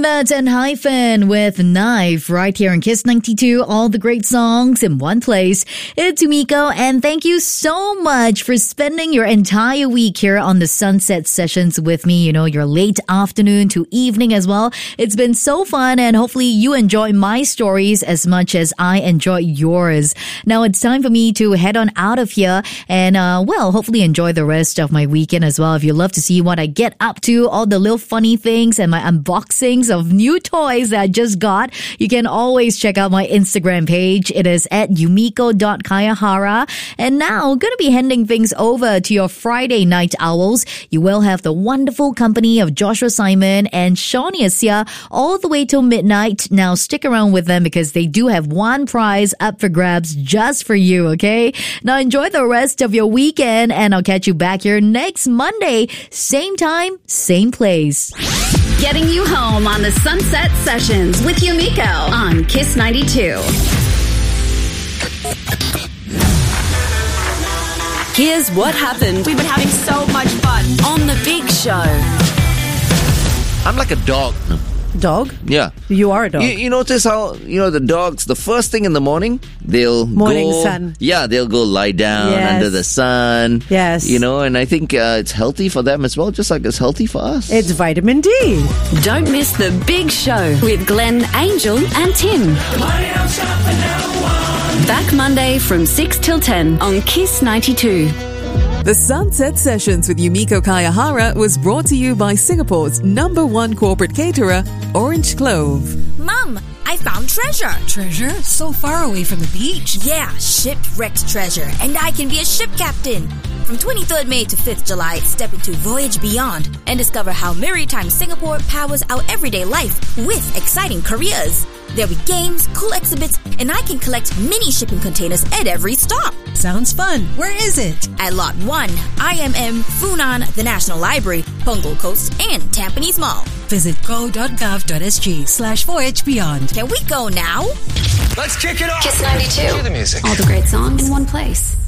Matt and Hyphen with Knife right here on Kiss 92. All the great songs in one place. It's Yumiko, and thank you so much for spending your entire week here on the Sunset Sessions with me. You know, your late afternoon to evening as well. It's been so fun, and hopefully you enjoy my stories as much as I enjoy yours. Now it's time for me to head on out of here and, hopefully enjoy the rest of my weekend as well. If you love to see what I get up to, all the little funny things and my unboxings of new toys that I just got, you can always check out my Instagram page. It is at yumiko.kayahara. And now, going to be handing things over to your Friday night owls. You will have the wonderful company of Joshua Simon and Shawnee Asia all the way till midnight. Now, stick around with them because they do have one prize up for grabs just for you, okay? Now, enjoy the rest of your weekend, and I'll catch you back here next Monday. Same time, same place. Getting you home on the Sunset Sessions with Yumiko on Kiss 92. Here's what happened. We've been having so much fun on The Big Show. I'm like a dog. Dog? Yeah. You are a dog. You notice how, the dogs, the first thing in the morning, Morning sun. Yeah, they'll go lie down under the sun. Yes. And I think it's healthy for them as well, just like it's healthy for us. It's vitamin D. Don't miss The Big Show with Glenn, Angel and Tim. Back Monday from 6 till 10 on Kiss 92. The Sunset Sessions with Yumiko Kayahara was brought to you by Singapore's #1 corporate caterer, Orange Clove. Mom, I found treasure. Treasure? So far away from the beach. Yeah, shipwrecked treasure. And I can be a ship captain. From 23rd May to 5th July, step into Voyage Beyond and discover how Maritime Singapore powers our everyday life with exciting careers. There'll be games, cool exhibits, and I can collect mini shipping containers at every stop. Sounds fun. Where is it? At Lot 1, IMM, Funan, the National Library, Punggol Coast, and Tampines Mall. Visit go.gov.sg/Voyage Beyond. Can we go now? Let's kick it off. Kiss 92. Cue the music. All the great songs in one place.